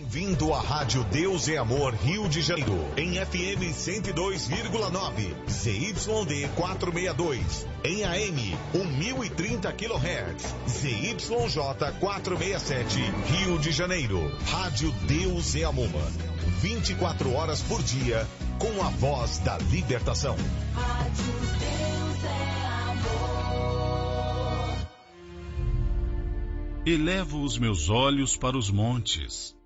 Bem-vindo à Rádio Deus é Amor Rio de Janeiro, em FM 102,9, ZYD 462, em AM 1030 kHz, ZYJ 467, Rio de Janeiro. Rádio Deus é Amor, 24 horas por dia, com a voz da libertação. Rádio Deus é Amor. Elevo os meus olhos para os montes.